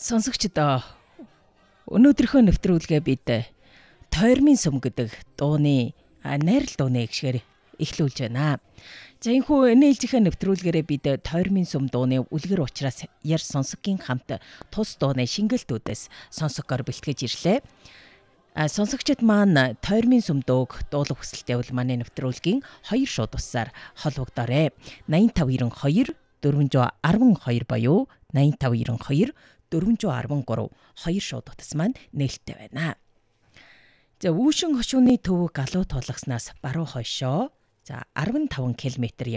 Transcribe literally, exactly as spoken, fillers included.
Сонсогчдоо өнөөдрийнхөө нэвтрүүлгээ бид тойрмын сүм гэдэг дууны найрал дууны гişгээр эхлүүлж байна. За энэхүү нээлжийнхээ нэвтрүүлгээрээ бид тойрмын сүм дууны үлгэр ухраас яр сонсогийн хамт тус дууны шингэлтүүдээс сонсогоор бэлтгэж ирлээ. А сонсогчид маань тойрмын сүм дууг дуулах хүсэлтэй бол манай нэвтрүүлгийн хоёр шууд усаар холбогдоорой. найман тав найман хоёр дөрвөн один хоёр боёо найман тав найман хоёр дөрвөн один три хоёр шууд утас маань нээлттэй байна. За үүшин хошууны төвөг галуу тулгаснаас баруун хойшоо за арван таван километр